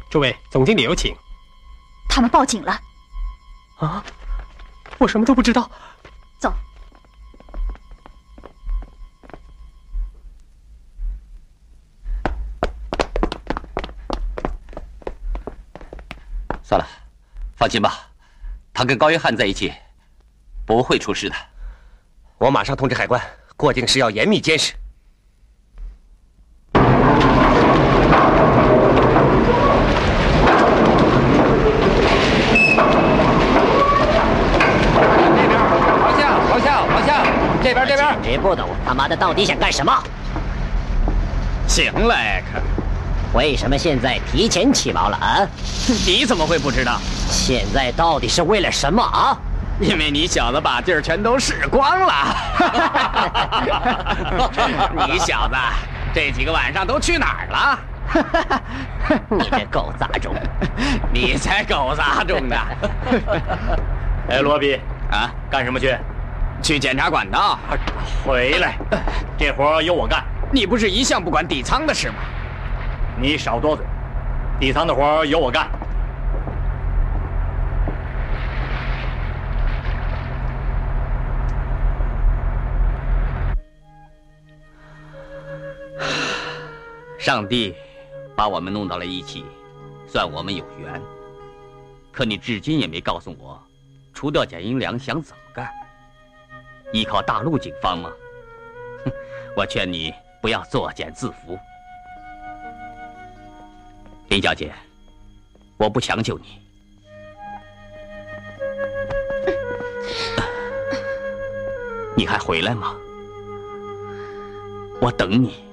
诸位，总经理有请。 他们报警了。 啊！我什么都不知道。 走。 算了，放心吧，他跟高约翰在一起，不会出事的。 我马上通知海关，过境时要严密监视。 这边， 别不懂他妈的到底想干什么？ 行了，艾克， 为什么现在提前起锚了啊？ 你怎么会不知道？ 现在到底是为了什么啊？ 因为你小子把地儿全都试光了。你小子这几个晚上都去哪儿了？ 你这狗杂种！ 你才狗杂种呢！ 哎，罗比啊， 干什么去？ 去检查管道。 回来，这活由我干。 你不是一向不管底舱的事吗？ 你少多嘴，底舱的活由我干。 上帝把我们弄到了一起，算我们有缘。可你至今也没告诉我，除掉贾英良想怎么干？依靠大陆警方吗？哼，我劝你不要作茧自缚。林小姐，我不强求你。你还回来吗？我等你。